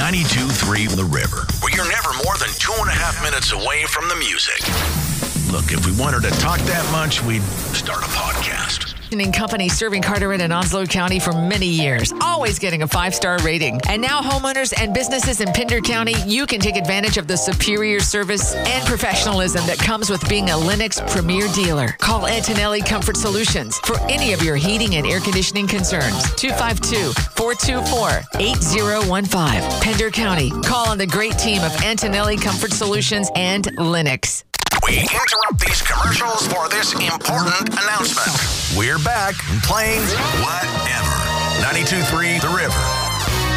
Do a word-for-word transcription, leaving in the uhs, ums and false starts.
ninety-two point three The River, where you're never more than two and a half minutes away from the music. Look, if we wanted to talk that much, we'd start a podcast. Company serving Carteret and Onslow County for many years, always getting a five-star rating. And now homeowners and businesses in Pender County, you can take advantage of the superior service and professionalism that comes with being a Lennox Premier dealer. Call Antonelli Comfort Solutions for any of your heating and air conditioning concerns. two five two, four two four, eight zero one five. Pender County. Call on the great team of Antonelli Comfort Solutions and Lennox. We interrupt these commercials for this important announcement. We're back and playing whatever. ninety-two point three The River.